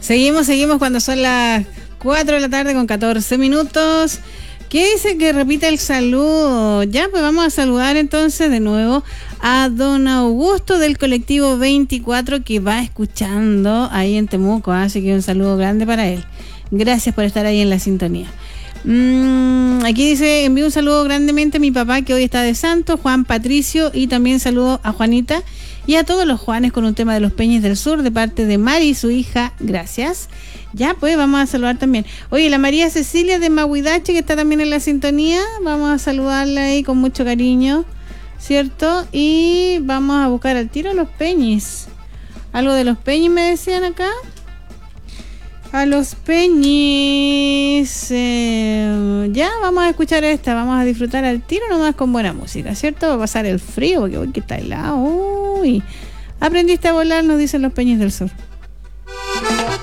Seguimos cuando son las 4 de la tarde con 14 minutos. ¿Qué dice que repita el saludo? Ya, pues vamos a saludar entonces de nuevo a don Augusto del colectivo 24 que va escuchando ahí en Temuco, así que un saludo grande para él. Gracias por estar ahí en la sintonía. Aquí dice, envío un saludo grandemente a mi papá que hoy está de santo, Juan Patricio, y también saludo a Juanita y a todos los Juanes con un tema de los Peñes del Sur de parte de Mari y su hija. Gracias. Ya, pues vamos a saludar también. Oye, la María Cecilia de Mahuidache, que está también en la sintonía, vamos a saludarla ahí con mucho cariño, ¿cierto? Y vamos a buscar al tiro los Peñis. Algo de los Peñis me decían acá. A los Peñis. Ya, vamos a escuchar esta. Vamos a disfrutar al tiro nomás con buena música, ¿cierto? Va a pasar el frío, porque hoy que está helado. Uy. Aprendiste a volar, nos dicen los Peñis del Sur.